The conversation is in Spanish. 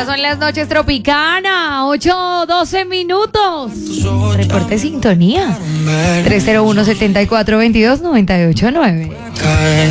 Estas son las noches Tropicana, 8:12 minutos. Reporte sintonía. 301-7422-989.